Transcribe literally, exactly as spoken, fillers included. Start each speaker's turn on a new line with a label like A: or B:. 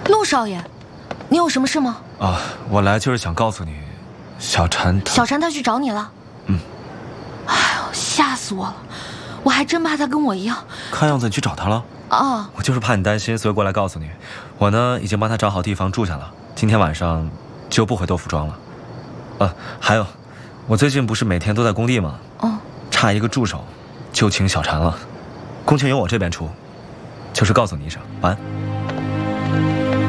A: 陆少爷，你有什么事吗？
B: 啊，我来就是想告诉你，小婵她……
A: 小婵她去找你了。
B: 嗯。
A: 哎呦，吓死我了！我还真怕她跟我一样。
B: 看样子你去找她了。
A: 啊。
B: 我就是怕你担心，所以过来告诉你。我呢，已经帮她找好地方住下了，今天晚上就不回豆腐庄了。啊，还有，我最近不是每天都在工地吗？
A: 嗯。
B: 差一个助手，就请小婵了。工钱由我这边出，就是告诉你一声，晚安。